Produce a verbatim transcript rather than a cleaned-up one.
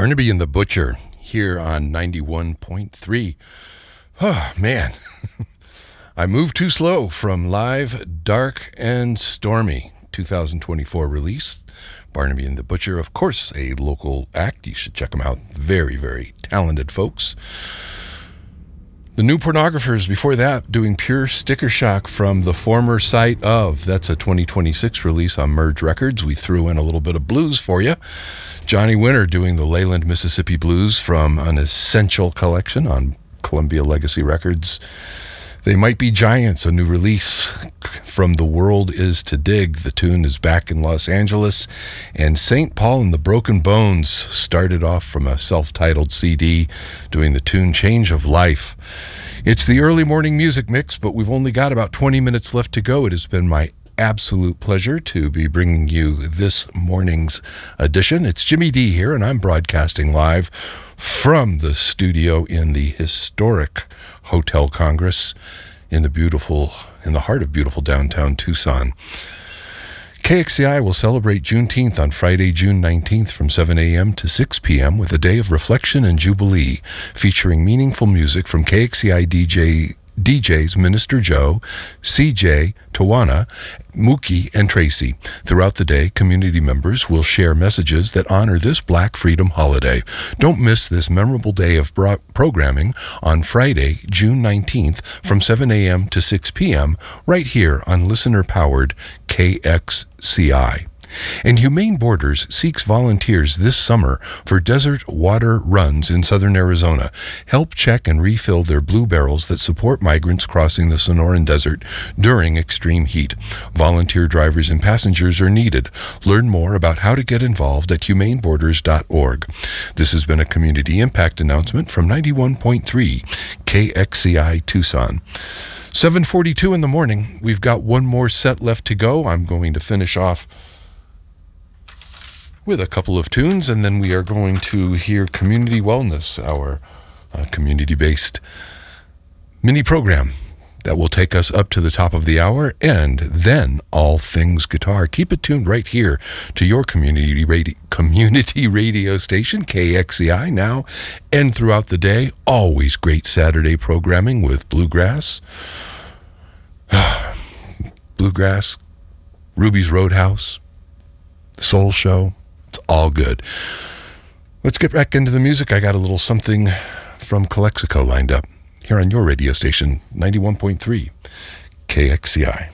Barnaby and the Butcher here on ninety-one point three. Oh, man. I moved too slow from Live, Dark and Stormy, two thousand twenty-four release. Barnaby and the Butcher, of course, a local act. You should check them out. Very, very talented folks. The New Pornographers before that, doing Pure Sticker Shock from the former site of. That's a twenty twenty-six release on Merge Records. We threw in a little bit of blues for you. Johnny Winter doing the Leyland, Mississippi Blues from an Essential collection on Columbia Legacy Records. They Might Be Giants, a new release from The World Is to Dig. The tune is back in Los Angeles. And Saint Paul and the Broken Bones started off from a self-titled C D doing the tune Change of Life. It's the early morning music mix, but we've only got about twenty minutes left to go. It has been my absolute pleasure to be bringing you this morning's edition. It's Jimmy D here, and I'm broadcasting live from the studio in the historic Hotel Congress in the beautiful, in the heart of beautiful downtown Tucson. K X C I will celebrate Juneteenth on Friday, June nineteenth from seven a.m. to six p.m. with a day of reflection and jubilee featuring meaningful music from K X C I D J D Js Minister Joe, C J, Tawana, Mookie, and Tracy. Throughout the day, community members will share messages that honor this Black Freedom holiday. Don't miss this memorable day of bro- programming on Friday, June nineteenth from seven a.m. to six p.m. right here on listener-powered K X C I. And Humane Borders seeks volunteers this summer for desert water runs in southern Arizona. Help check and refill their blue barrels that support migrants crossing the Sonoran Desert during extreme heat. Volunteer drivers and passengers are needed. Learn more about how to get involved at humane borders dot org. This has been a community impact announcement from ninety-one point three K X C I Tucson. seven forty-two in the morning. We've got one more set left to go. I'm going to finish off with a couple of tunes, and then we are going to hear Community Wellness, our uh, community-based mini program that will take us up to the top of the hour, and then all things guitar. Keep it tuned right here to your community radio, community radio station, K X C I, now and throughout the day. Always great Saturday programming with Bluegrass, Bluegrass, Ruby's Roadhouse, Soul Show. It's all good. Let's get back into the music. I got a little something from Calexico lined up here on your radio station, ninety-one point three K X C I.